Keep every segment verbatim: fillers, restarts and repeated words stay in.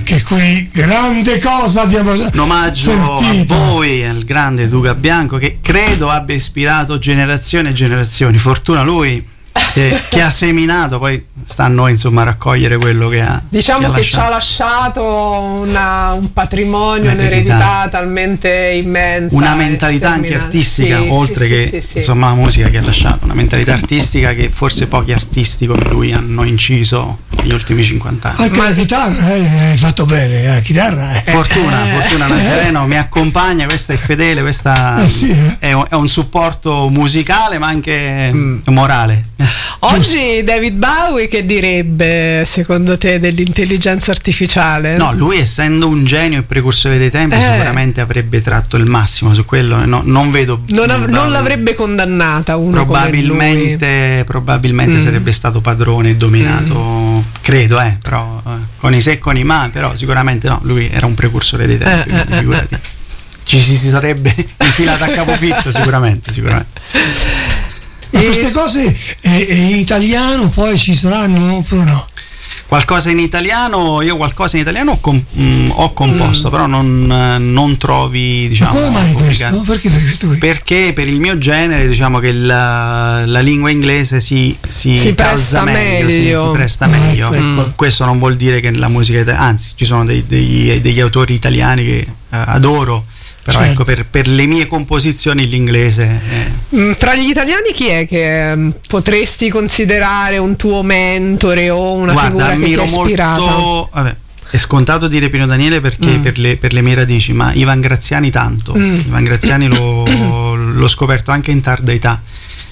anche qui grande cosa abbiamo un omaggio sentito. A voi, al grande Duca Bianco, che credo abbia ispirato generazioni e generazioni. Fortuna lui che, che ha seminato, poi sta a noi insomma raccogliere quello che ha, diciamo che, ha che lasciato. ci ha lasciato una, un patrimonio, un'eredità talmente immensa, una mentalità anche artistica, sì, oltre sì, che sì, sì, insomma la musica che ha lasciato, una mentalità artistica che forse pochi artisti come lui hanno inciso negli ultimi cinquanta anni. Anche la chitarra eh, hai fatto bene, la chitarra eh. Fortuna, Fortuna Nazareno mi accompagna, questa è fedele, questa eh sì, eh. è, un, è un supporto musicale ma anche mm. morale. Oggi David Bowie che direbbe secondo te dell'intelligenza artificiale? No, lui essendo un genio e precursore dei tempi eh. sicuramente avrebbe tratto il massimo su quello, no, non vedo non, av- non l'avrebbe condannata uno probabilmente, come lui. probabilmente mm. sarebbe stato padrone e dominato mm. credo eh, però eh, con i se e con i ma, però sicuramente no, lui era un precursore dei tempi, eh, figurati. Eh, ci si sarebbe infilato a capofitto sicuramente, sicuramente. Ma queste cose eh, in italiano poi ci saranno oppure no? Qualcosa in italiano, io qualcosa in italiano ho, com- mh, ho composto, mm. però non, non trovi, diciamo. Ma come mai questo? Perché per questo qui? Perché per il mio genere, diciamo che la, la lingua inglese si, si, si presta meglio, meglio. Si, si presta ah, meglio. Ecco, ecco. Mm. Questo non vuol dire che la musica italiana, anzi, ci sono dei, dei, degli autori italiani che uh, adoro. Però certo. ecco, per, per le mie composizioni l'inglese è... Tra gli italiani chi è che um, potresti considerare un tuo mentore o una Guarda, figura che ti ha ispirato? Molto, vabbè, è scontato dire Pino Daniele perché mm. per, le, per le mie radici, ma Ivan Graziani tanto. mm. Ivan Graziani l'ho, l'ho scoperto anche in tarda età.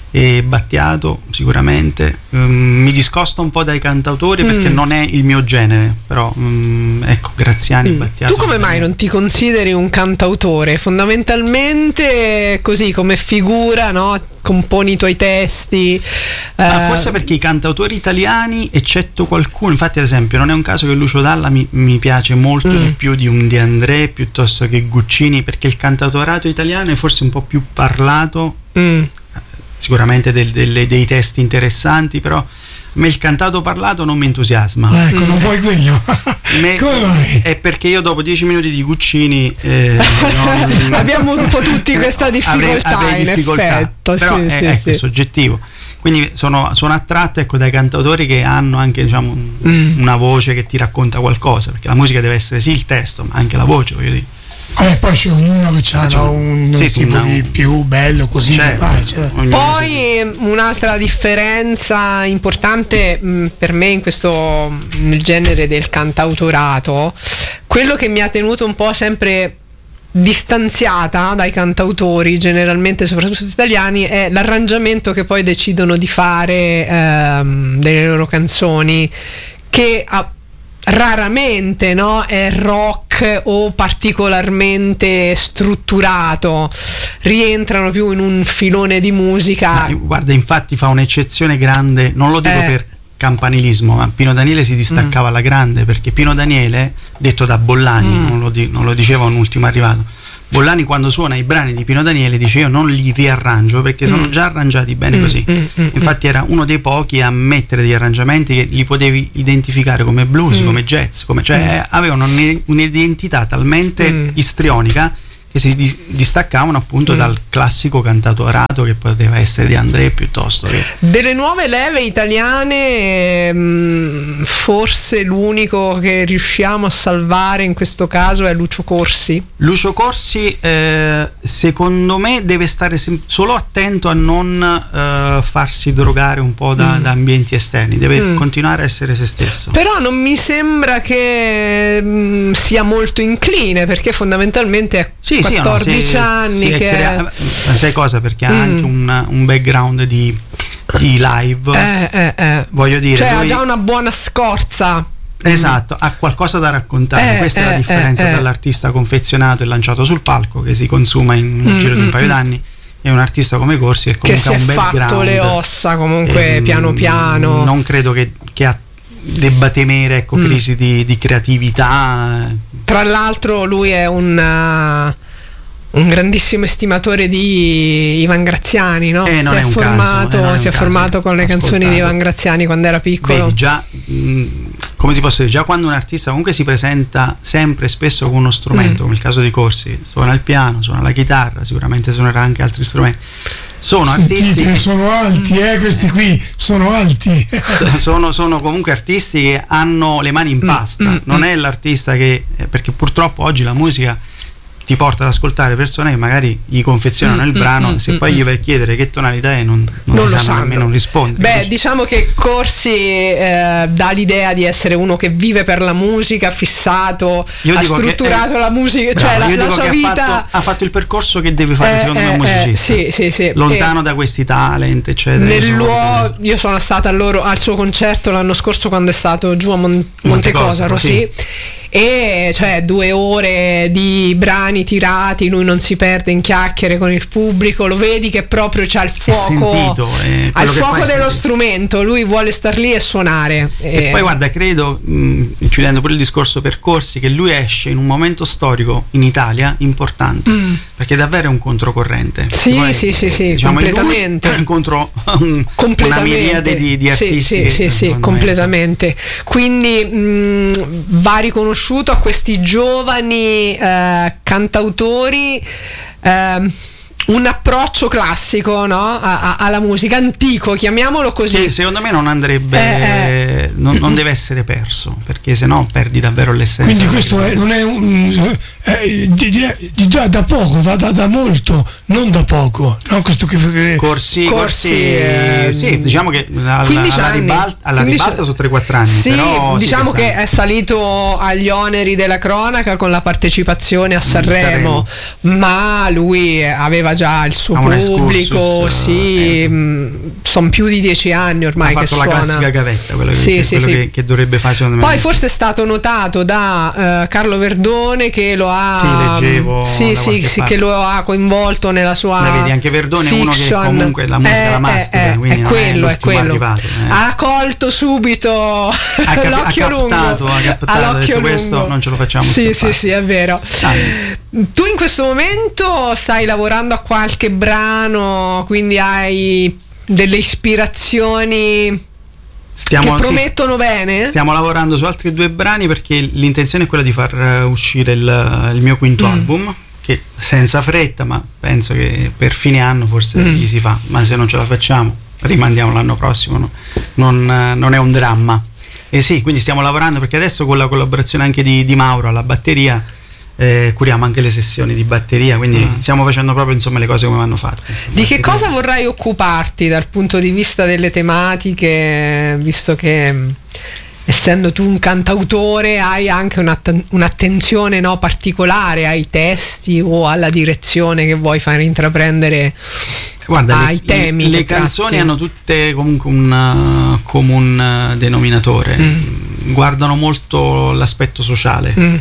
E Battiato sicuramente. um, mi discosto un po' dai cantautori perché mm. non è il mio genere, però um, ecco, Graziani, mm. Battiato. Tu come mai non ti consideri un cantautore? Fondamentalmente così come figura, no? Componi i tuoi testi, ah, eh... forse perché i cantautori italiani, eccetto qualcuno, infatti ad esempio non è un caso che Lucio Dalla mi, mi piace molto mm. di più di un De André piuttosto che Guccini, perché il cantautorato italiano è forse un po' più parlato, mm. sicuramente del, delle, dei testi interessanti, però a me il cantato parlato non mi entusiasma. Ecco, non vuoi quello? Me, Come mai? È perché io dopo dieci minuti di Guccini eh, non, abbiamo un po' tutti questa difficoltà, avrei, avrei in difficoltà, effetto, però sì, è, sì, ecco, sì. è soggettivo. Quindi sono, sono attratto ecco, dai cantautori che hanno anche diciamo, mm. una voce che ti racconta qualcosa, perché la musica deve essere sì il testo, ma anche la voce, voglio dire. Eh, poi c'è ognuno che ha no, un sì, tipo sì, di no. più bello così. Certo, vai, certo. Poi un'altra differenza importante mh, per me in questo nel genere del cantautorato, quello che mi ha tenuto un po' sempre distanziata dai cantautori, generalmente soprattutto italiani, è l'arrangiamento che poi decidono di fare ehm, delle loro canzoni, che ha raramente no, è rock o particolarmente strutturato, rientrano più in un filone di musica. Ma, guarda, infatti fa un'eccezione grande, non lo dico eh. per campanilismo, ma Pino Daniele si distaccava alla mm. grande, perché Pino Daniele, detto da Bollani, mm. non, lo di, non lo diceva un ultimo arrivato, Bollani quando suona i brani di Pino Daniele dice io non li riarrangio perché sono mm. già arrangiati bene mm. così. Mm. Infatti era uno dei pochi a mettere degli arrangiamenti che li potevi identificare come blues, mm. come jazz, come, cioè mm. avevano un'identità talmente mm. istrionica che si di- distaccavano appunto mm. dal classico cantautorato che poteva essere De André piuttosto che... Delle nuove leve italiane mh, forse l'unico che riusciamo a salvare in questo caso è Lucio Corsi. Lucio Corsi eh, secondo me deve stare sem- solo attento a non eh, farsi drogare un po' da, mm. da ambienti esterni, deve mm. continuare a essere se stesso. Però non mi sembra che mh, sia molto incline, perché fondamentalmente è sì, quattordici sì, no, anni si è che crea- sai cosa, perché ha mm. anche un, un background di, di live, eh, eh, eh. voglio dire, cioè lui... ha già una buona scorza. Esatto, ha qualcosa da raccontare. Eh, questa eh, è la differenza eh, dall'artista confezionato e lanciato sul palco che si consuma in un mm, giro di un mm, paio d'anni, e un artista come Corsi che comunque che ha un si è background, fatto le ossa comunque ehm, piano piano. Non credo che, che ha, debba temere ecco, mm. crisi di, di creatività. Tra l'altro lui è un uh, un grandissimo estimatore di Ivan Graziani, no? Eh, si è, è formato, caso, eh, si è caso. formato con le Ascoltato. canzoni di Ivan Graziani quando era piccolo. Vedi, già mh, come ti posso dire, già quando un artista comunque si presenta sempre e spesso con uno strumento, mm. come il caso di Corsi, suona il piano, suona la chitarra, sicuramente suonerà anche altri strumenti. Sono Sentite, artisti che sono alti, eh, questi qui sono alti. sono, sono comunque artisti che hanno le mani in pasta, mm, mm, non è l'artista che, perché purtroppo oggi la musica ti porta ad ascoltare persone che magari gli confezionano mm, il brano, mm, se mm, poi mm. gli vai a chiedere che tonalità è non, non, non ti lo sanno nemmeno rispondere. Beh, Quindi, diciamo che Corsi eh, dà l'idea di essere uno che vive per la musica, fissato, io ha dico strutturato che, eh, la musica, bravo, cioè la, io la dico sua che vita ha fatto, ha fatto il percorso che deve fare eh, secondo eh, me un musicista, eh, sì, sì, sì. lontano eh, da questi talent eccetera. Nel sono luogo, io sono stata al, loro, al suo concerto l'anno scorso quando è stato giù a Mon- Montecosaro, sì. sì. E cioè due ore di brani tirati, lui non si perde in chiacchiere con il pubblico, lo vedi che proprio c'ha il fuoco, sentito, eh, ha il fuoco dello sentito. strumento, lui vuole star lì e suonare. E, e poi guarda, credo, mh, chiudendo pure il discorso percorsi, che lui esce in un momento storico in Italia importante, mm. perché davvero è un controcorrente. Sì, poi, sì, sì, sì, diciamo, completamente. Incontro un, una miriade di, di artisti. Sì, sì, sì, sì, completamente. Quindi mh, va riconosciuto a questi giovani eh, cantautori eh, un approccio classico, no? a, a, alla musica, antico, chiamiamolo così. Sì, secondo me non andrebbe eh, eh. Non, non deve essere perso, perché sennò perdi davvero l'essenza. Quindi questo è, non è un è, di, di, di, da, da poco, da, da, da molto, non da poco, no? Questo che, che corsi, corsi, corsi eh, sì, diciamo che alla, alla ribalta, alla ribalta sono tre quattro anni. Sì, però diciamo sì, che è salito agli oneri della cronaca con la partecipazione a Sanremo, Sanremo. Ma lui aveva già il suo pubblico, sì, eh. sono più di dieci anni ormai ha che fatto suona. La classica gavetta, quello, sì, che, sì, quello sì. Che, che dovrebbe fare secondo me. Poi forse è stato notato da uh, Carlo Verdone che lo ha sì, leggevo sì, sì, sì, che lo ha coinvolto nella sua la vedi anche Verdone fiction. Uno che comunque la musica eh, la mastica, eh, quindi è quello, è, è quello. Arrivato, eh. Ha colto subito ha cap- l'occhio ha captato, lungo ha captato, ha detto questo non ce lo facciamo sì scappare. sì sì è vero. Dai. Tu in questo momento stai lavorando a qualche brano, quindi hai delle ispirazioni Stiamo, che promettono sì, bene? Stiamo lavorando su altri due brani perché l'intenzione è quella di far uscire il, il mio quinto mm. album, che senza fretta, ma penso che per fine anno forse mm. gli si fa, ma se non ce la facciamo rimandiamo l'anno prossimo, no? non, non è un dramma. E sì, quindi stiamo lavorando perché adesso con la collaborazione anche di, di Mauro alla batteria Eh, curiamo anche le sessioni di batteria, quindi mm. stiamo facendo proprio insomma le cose come vanno fatte. Di che cosa vorrai occuparti dal punto di vista delle tematiche, visto che essendo tu un cantautore hai anche un'att- un'attenzione no, particolare ai testi o alla direzione che vuoi far intraprendere? Guarda, ai le, temi le, le canzoni tratti. Hanno tutte comunque un comune denominatore, mm. guardano molto l'aspetto sociale. Mm.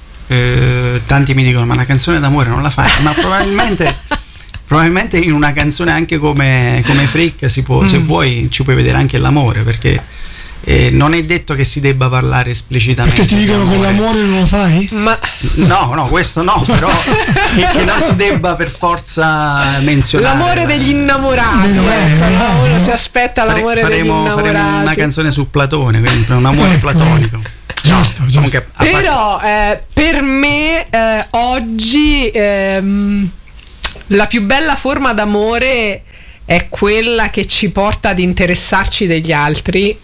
Eh, tanti mi dicono ma una canzone d'amore non la fai, ma probabilmente probabilmente in una canzone anche come, come Freak si può, mm. se vuoi ci puoi vedere anche l'amore, perché eh, non è detto che si debba parlare esplicitamente. Perché ti dicono che l'amore non lo fai? Ma no, no, questo no, però che, che non si debba per forza menzionare l'amore degli innamorati, ecco, uno si aspetta l'amore Fare, faremo, degli innamorati. Faremo una canzone su Platone, quindi un amore platonico. Giusto, no, giusto. Però eh, per me eh, oggi ehm, la più bella forma d'amore è quella che ci porta ad interessarci degli altri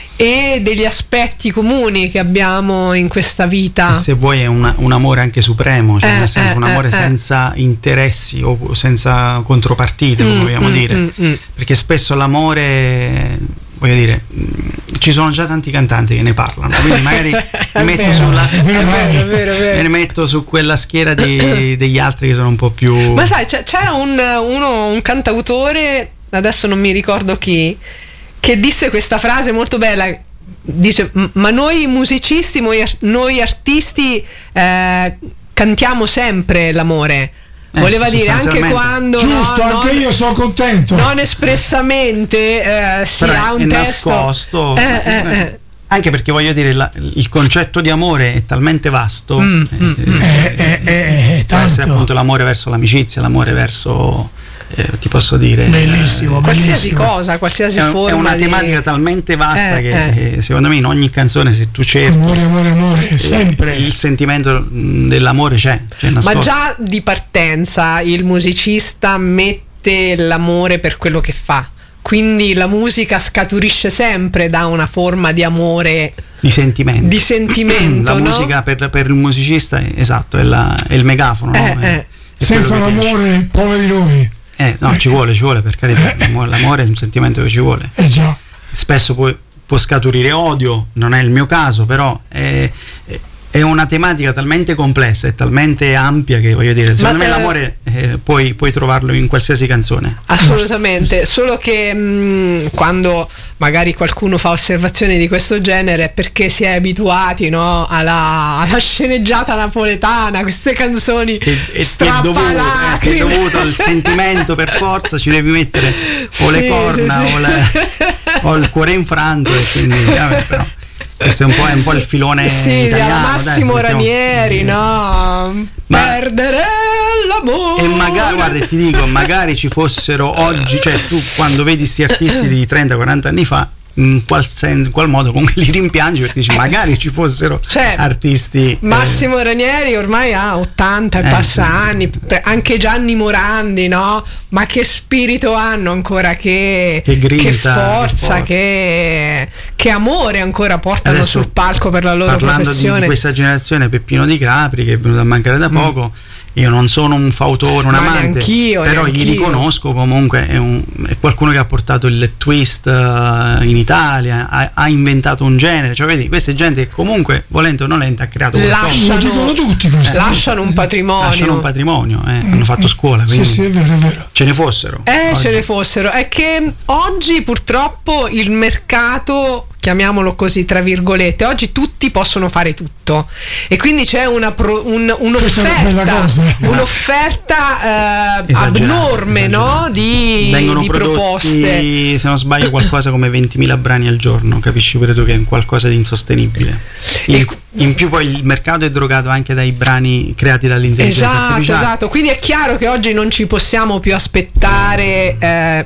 e degli aspetti comuni che abbiamo in questa vita. Se vuoi è una, un amore anche supremo, cioè eh, nel senso eh, un amore eh, senza interessi o senza contropartite, come mm, vogliamo mm, dire, mm, mm. perché spesso l'amore, voglio dire, ci sono già tanti cantanti che ne parlano, quindi magari mi metto, vero, sulla, è vero, è vero, è vero. mi metto su quella schiera di, degli altri che sono un po' più. Ma sai, c'era un, uno, un cantautore, adesso non mi ricordo chi, che disse questa frase molto bella, dice ma noi musicisti, noi artisti eh, cantiamo sempre l'amore. Eh, voleva dire anche quando giusto, no, anche non, io sono contento, non espressamente eh, si però ha un è testo nascosto, eh, eh, eh. anche perché voglio dire la, il concetto di amore è talmente vasto, mm, eh, mm, eh, eh, eh, eh, può essere appunto l'amore verso l'amicizia, l'amore verso eh, ti posso dire bellissimo, eh, qualsiasi bellissimo. cosa, qualsiasi è, forma è una di... tematica talmente vasta Eh, che eh, secondo me in ogni canzone, se tu cerchi, Amore, amore, amore, sempre. il sentimento mh, dell'amore c'è, c'è Ma nascosto. già di partenza il musicista mette l'amore per quello che fa, quindi la musica scaturisce sempre da una forma di amore, di sentimento, di sentimento, la no? musica per, per il musicista è, esatto, è, la, è il megafono, no? Eh, È- eh. è Senza quello che l'amore, poveri noi. Eh, no, ci vuole, ci vuole, per carità. L'amore, l'amore è un sentimento che ci vuole. Eh già. Spesso può, può scaturire odio, non è il mio caso, però è, è- è una tematica talmente complessa e talmente ampia che, voglio dire, secondo Ma, me eh, l'amore eh, puoi, puoi trovarlo in qualsiasi canzone. Assolutamente, solo che mh, quando magari qualcuno fa osservazioni di questo genere è perché si è abituati, no, alla, alla sceneggiata napoletana, queste canzoni Che è, è dovuto, eh, che è strappalacrime. dovuto al sentimento, per forza ci devi mettere o le Sì, corna sì, sì. O, le- o il cuore infranto, e quindi vabbè, però questo è un po', è un po' il filone Sì, italiano, della dai, Massimo sentiamo. Ranieri, no? Ma- Perdere l'amore. E magari, guarda, ti dico, magari ci fossero oggi, cioè tu quando vedi sti artisti di trenta quaranta anni fa, in qual, sen- in qual modo comunque li rimpiangi, perché dici magari ci fossero Cioè, artisti eh, Massimo Ranieri ormai ha ottanta e Eh, passa sì. anni, pe- anche Gianni Morandi, no? Ma che spirito hanno ancora, che, Che grinta, che che forza, forza. che, che amore ancora portano adesso, sul palco per la loro parlando di, professione. di questa generazione, Peppino Di Capri, che è venuto a mancare da poco. Io non sono un fautore, un Ma amante, neanch'io, però gli neanch'io. riconosco comunque, è, un, è qualcuno che ha portato il twist uh, in Italia, ha, ha inventato un genere, cioè vedi, questa è gente che comunque, volente o nolente, ha creato qualcosa. Lascia- Lo dicono tutti questi. Lasciano un patrimonio. Lasciano un patrimonio, eh, hanno fatto scuola, Sì, quindi sì, è vero, è vero. ce ne fossero. Eh, oggi. ce ne fossero. È che oggi purtroppo il mercato, chiamiamolo così tra virgolette, oggi tutti possono fare tutto e quindi c'è una pro- un- Questa è una bella un'offerta, cosa. un'offerta eh, Esagerata, abnorme, no? esagerata. Di, Vengono di prodotti, proposte. se non sbaglio, qualcosa come ventimila brani al giorno, capisci pure tu che è qualcosa di insostenibile. In, E- in più poi il mercato è drogato anche dai brani creati dall'intelligenza Esatto, artificiale. esatto. Quindi è chiaro che oggi non ci possiamo più aspettare eh,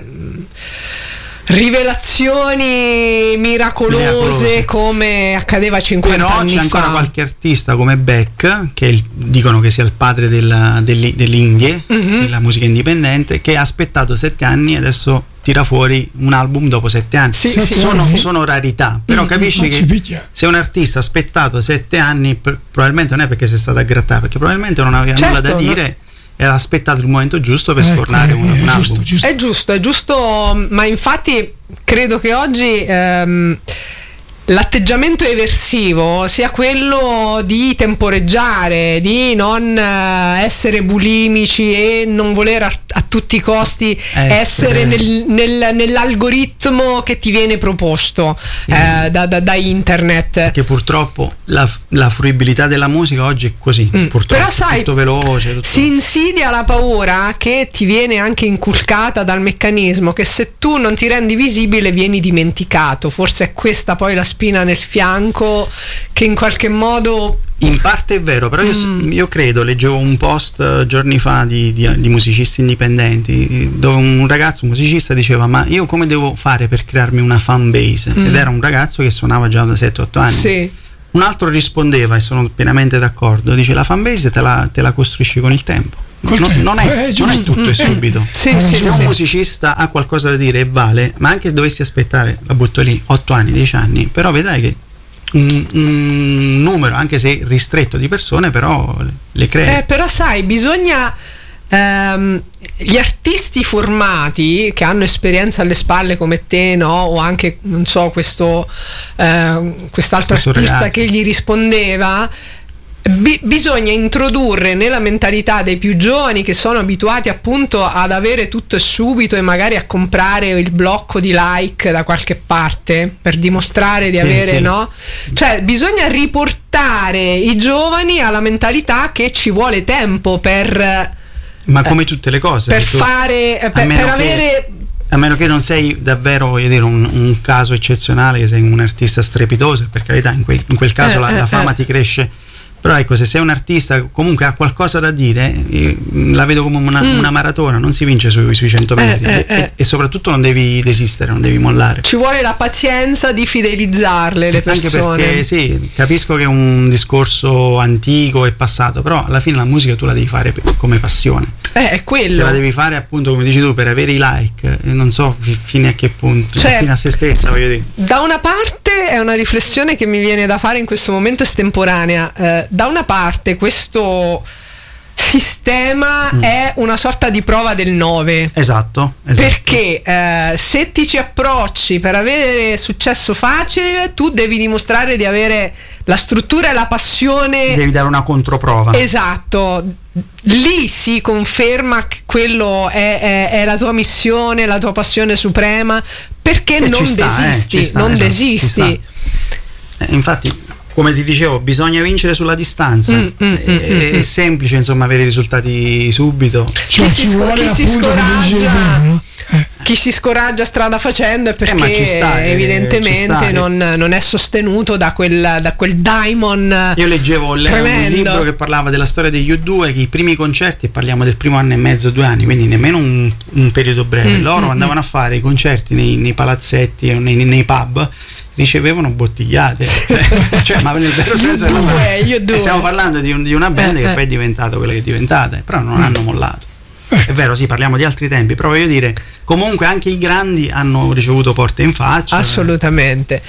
rivelazioni miracolose, Miracolose. come accadeva cinquanta Però anni c'è ancora fa. qualche artista come Beck, che è il- dicono che sia il padre della, delle, delle Indie, Mhm. della musica indipendente, che ha aspettato sette anni e adesso tira fuori un album dopo sette anni. Sì, sì, sono, sì. sono rarità, però capisci Ma che ci picchia. se un artista ha aspettato sette anni, pr- probabilmente non è perché sei stato a grattare, perché probabilmente non aveva Certo, nulla da no. dire e ha aspettato il momento giusto per Ecco, sfornare è- un, è un giusto, album. giusto. È giusto, è giusto, ma infatti credo che oggi ehm, l'atteggiamento eversivo sia quello di temporeggiare, di non eh, essere bulimici e non voler a, a tutti i costi essere, Essere- nel- nel- nell'algoritmo che ti viene proposto eh, da, da- da internet. Perché purtroppo la, la fruibilità della musica oggi è così, Mm. purtroppo Però sai, tutto veloce, tutto... si insidia la paura che ti viene anche inculcata dal meccanismo che se tu non ti rendi visibile vieni dimenticato. Forse è questa poi la spina nel fianco che in qualche modo... In parte è vero, però io, Mm. io credo, leggevo un post eh, giorni fa di, di- di musicisti indipendenti, dove un ragazzo, un musicista, diceva: ma io come devo fare per crearmi una fan base? Mm. Ed era un ragazzo che suonava già da sette otto anni. Sì. Un altro rispondeva, e sono pienamente d'accordo, dice: la fan base te la, te la costruisci con il tempo. Col Non, tempo, non è, eh, non è giusto. tutto e subito. Sì, Eh, sì, Se sì. un musicista ha qualcosa da dire e vale, ma anche se dovessi aspettare, la butto lì, otto anni, dieci anni, però vedrai che un, un numero, anche se ristretto, di persone, però le, le crea. Eh, però sai, bisogna... ehm, gli artisti formati che hanno esperienza alle spalle come te, no? O anche, non so, questo eh, quest'altro Questo artista ragazzo. che gli rispondeva. Bi- bisogna introdurre nella mentalità dei più giovani, che sono abituati appunto ad avere tutto e subito e magari a comprare il blocco di like da qualche parte per dimostrare di Sì, avere, sì. no? Cioè bisogna riportare i giovani alla mentalità che ci vuole tempo per, Ma come tutte le cose, per se tu- fare a per, meno per che- avere a meno che non sei davvero, voglio dire, un, un caso eccezionale, che sei un artista strepitoso, per carità, in quel, in quel caso Eh, la, eh, la fama eh. ti cresce Però ecco, se sei un artista comunque ha qualcosa da dire, la vedo come una, mm. una maratona, non si vince sui, sui cento metri eh, eh, e, eh. e soprattutto non devi desistere, non devi mollare. Ci vuole la pazienza di fidelizzarle le persone. Anche perché sì, capisco che è un discorso antico e passato, però alla fine la musica tu la devi fare come passione. Eh, è quello. Se la devi fare appunto come dici tu per avere i like, non so fino a che punto, cioè, fino a se stessa, voglio dire. Da una parte è una riflessione che mi viene da fare in questo momento estemporanea. Eh, da una parte questo sistema mm. è una sorta di prova del nove. Esatto, esatto. Perché eh, se ti ci approcci per avere successo facile, tu devi dimostrare di avere la struttura e la passione. Devi dare una controprova. Esatto. Lì si conferma che quello è, è, è la tua missione, la tua passione suprema, perché e non sta, desisti, eh, sta, non esatto, desisti. Eh, infatti, come ti dicevo, bisogna vincere sulla distanza. Mm, mm, è, mm, è mm. semplice, insomma, avere i risultati subito. Cioè, chi si, sc- chi si scoraggia, eh. chi si scoraggia strada facendo è perché eh, sta, evidentemente sta, non, non è sostenuto da quel, da quel diamond. Io leggevo un libro che parlava della storia degli U due, che i primi concerti, e parliamo del primo anno e mezzo, due anni, quindi nemmeno un, un periodo breve, mm, loro mm, andavano mm. a fare i concerti nei, nei palazzetti o nei, nei pub, ricevevano bottigliate, cioè, ma nel vero senso della parola. Stiamo parlando di, un, di una band eh, che eh. poi è diventata quella che è diventata, però non mm. hanno mollato. È vero, sì, parliamo di altri tempi, però voglio dire, comunque anche i grandi hanno ricevuto porte in faccia. Assolutamente.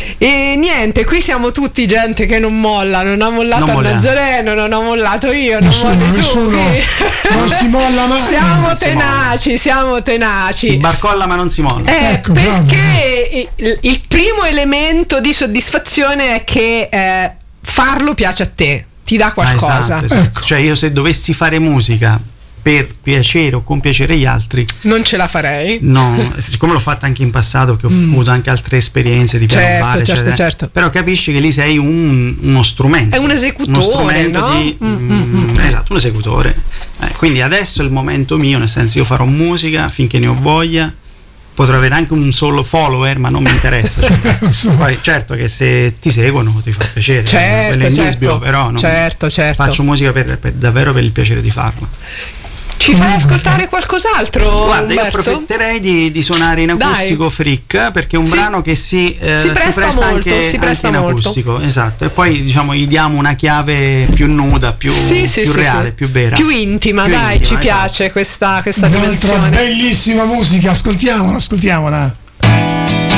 E niente, qui siamo tutti gente che non molla, non ha mollato a Nazareno, non ho mollato io, non nessuno, molli nessuno. tu. Non si molla mai. Siamo non tenaci, si siamo tenaci. Si barcolla ma non si molla. Eh, ecco, perché il, il primo elemento di soddisfazione è che eh, farlo piace a te, ti dà qualcosa. Ah, esatto, esatto. Ecco. Cioè io se dovessi fare musica per piacere o compiacere gli altri non ce la farei. No, siccome l'ho fatta anche in passato, che ho mm. avuto anche altre esperienze di piano certo, bar, certo, eccetera, certo. però capisci che lì sei un, uno strumento, è un esecutore, uno strumento no? di, mm, mm, mm. esatto, un esecutore. Eh, quindi adesso è il momento mio, nel senso io farò musica finché ne ho voglia, potrò avere anche un solo follower, ma non mi interessa. Cioè, poi certo che se ti seguono ti fa piacere, certo, quello è certo, indubbio, però non certo, certo. faccio musica per, per, davvero per il piacere di farla. Ci fai ascoltare qualcos'altro? Guarda, Umberto? io approfitterei di, di suonare in acustico. Dai. Freak, perché è un sì. brano che si, eh, si, presta, si presta molto, anche, si presta anche in molto. acustico, esatto. E poi diciamo gli diamo una chiave più nuda, più, sì, sì, più sì, reale, sì. più vera, più intima, più dai, intima, ci esatto. piace questa, questa Un'altra dimensione. bellissima musica, ascoltiamola, ascoltiamola.